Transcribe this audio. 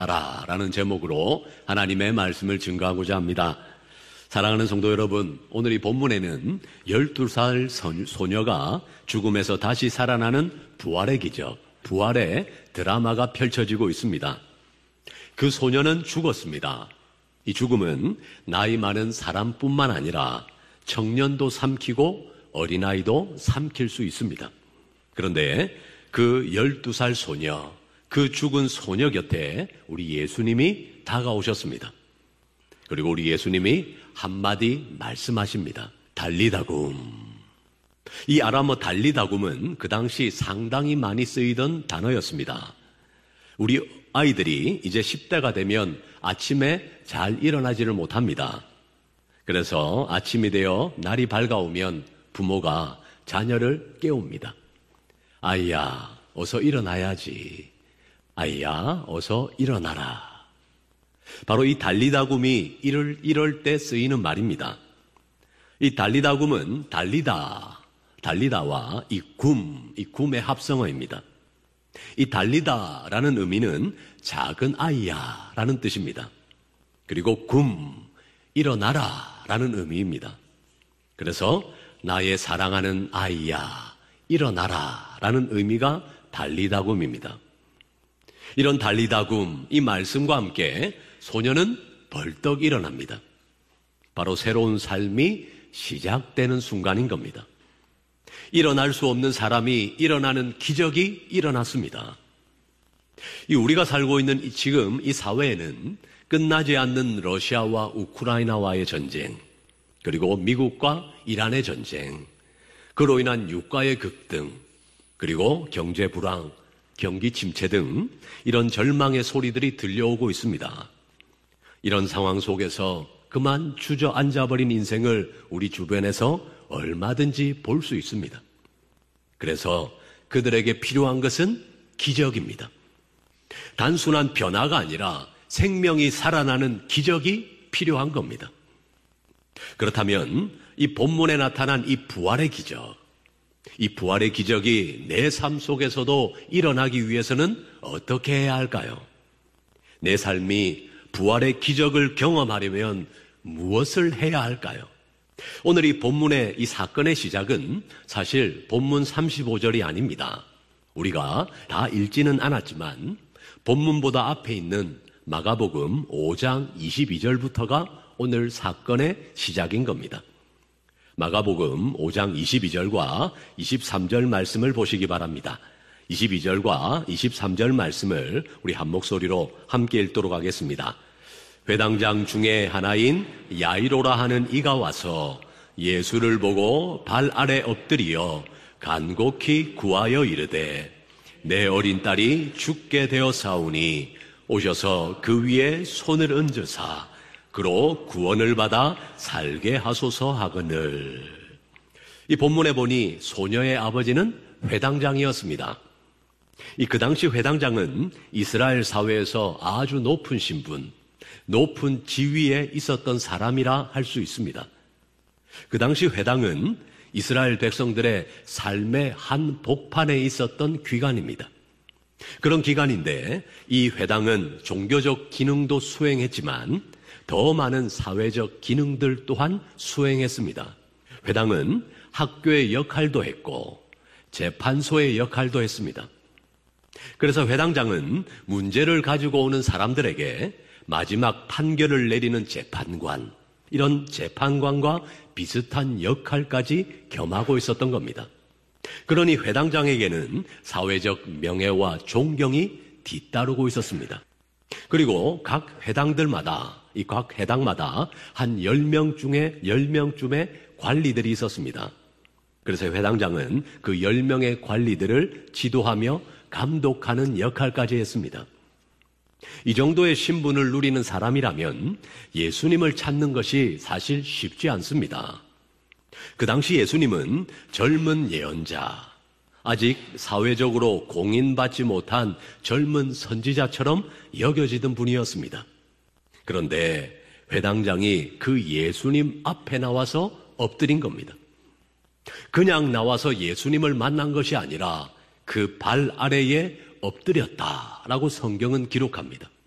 라는 제목으로 하나님의 말씀을 증거하고자 합니다. 사랑하는 성도 여러분, 오늘 이 본문에는 12살 소녀가 죽음에서 다시 살아나는 부활의 기적, 부활의 드라마가 펼쳐지고 있습니다. 그 소녀는 죽었습니다. 이 죽음은 나이 많은 사람뿐만 아니라 청년도 삼키고 어린아이도 삼킬 수 있습니다. 그런데 그 12살 소녀, 그 죽은 소녀 곁에 우리 예수님이 다가오셨습니다. 그리고 우리 예수님이 한마디 말씀하십니다. 달리다굼. 이 아람어 달리다굼은 그 당시 상당히 많이 쓰이던 단어였습니다. 우리 아이들이 이제 10대가 되면 아침에 잘 일어나지를 못합니다. 그래서 아침이 되어 날이 밝아오면 부모가 자녀를 깨웁니다. 아이야, 어서 일어나야지. 아이야, 어서 일어나라. 바로 이 달리다굼이 이럴 때 쓰이는 말입니다. 이 달리다굼은 달리다와 이 굼의 합성어입니다. 이 달리다라는 의미는 작은 아이야 라는 뜻입니다. 그리고 일어나라 라는 의미입니다. 그래서 나의 사랑하는 아이야, 일어나라 라는 의미가 달리다굼입니다. 이런 달리다굼, 이 말씀과 함께 소녀는 벌떡 일어납니다. 바로 새로운 삶이 시작되는 순간인 겁니다. 일어날 수 없는 사람이 일어나는 기적이 일어났습니다. 우리가 살고 있는 지금 이 사회에는 끝나지 않는 러시아와 우크라이나와의 전쟁, 그리고 미국과 이란의 전쟁, 그로 인한 유가의 급등, 그리고 경제 불황, 경기 침체 등 이런 절망의 소리들이 들려오고 있습니다. 이런 상황 속에서 그만 주저앉아버린 인생을 우리 주변에서 얼마든지 볼 수 있습니다. 그래서 그들에게 필요한 것은 기적입니다. 단순한 변화가 아니라 생명이 살아나는 기적이 필요한 겁니다. 그렇다면 이 본문에 나타난 이 부활의 기적, 이 부활의 기적이 내 삶 속에서도 일어나기 위해서는 어떻게 해야 할까요? 내 삶이 부활의 기적을 경험하려면 무엇을 해야 할까요? 오늘 이 본문의 이 사건의 시작은 사실 본문 35절이 아닙니다. 우리가 다 읽지는 않았지만 본문보다 앞에 있는 마가복음 5장 22절부터가 오늘 사건의 시작인 겁니다. 마가복음 5장 22절과 23절 말씀을 보시기 바랍니다. 22절과 23절 말씀을 우리 한 목소리로 함께 읽도록 하겠습니다. 회당장 중에 하나인 야이로라 하는 이가 와서 예수를 보고 발 아래 엎드리어 간곡히 구하여 이르되 내 어린 딸이 죽게 되었사오니 오셔서 그 위에 손을 얹으사 그로 구원을 받아 살게 하소서 하거늘. 이 본문에 보니 소녀의 아버지는 회당장이었습니다. 그 당시 회당장은 이스라엘 사회에서 아주 높은 신분, 높은 지위에 있었던 사람이라 할 수 있습니다. 그 당시 회당은 이스라엘 백성들의 삶의 한 복판에 있었던 기관입니다. 그런 기관인데 이 회당은 종교적 기능도 수행했지만 더 많은 사회적 기능들 또한 수행했습니다. 회당은 학교의 역할도 했고 재판소의 역할도 했습니다. 그래서 회당장은 문제를 가지고 오는 사람들에게 마지막 판결을 내리는 재판관, 이런 재판관과 비슷한 역할까지 겸하고 있었던 겁니다. 그러니 회당장에게는 사회적 명예와 존경이 뒤따르고 있었습니다. 그리고 각 회당들마다, 각 회당마다 한 10명쯤의 관리들이 있었습니다. 그래서 회당장은 그 10명의 관리들을 지도하며 감독하는 역할까지 했습니다. 이 정도의 신분을 누리는 사람이라면 예수님을 찾는 것이 사실 쉽지 않습니다. 그 당시 예수님은 젊은 예언자, 아직 사회적으로 공인받지 못한 젊은 선지자처럼 여겨지던 분이었습니다. 그런데 회당장이 그 예수님 앞에 나와서 엎드린 겁니다. 그냥 나와서 예수님을 만난 것이 아니라 그 발 아래에 엎드렸다라고 성경은 기록합니다.